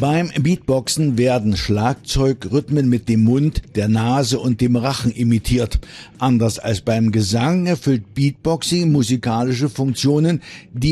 Beim Beatboxen werden Schlagzeugrhythmen mit dem Mund, der Nase und dem Rachen imitiert. Anders als beim Gesang erfüllt Beatboxing musikalische Funktionen, die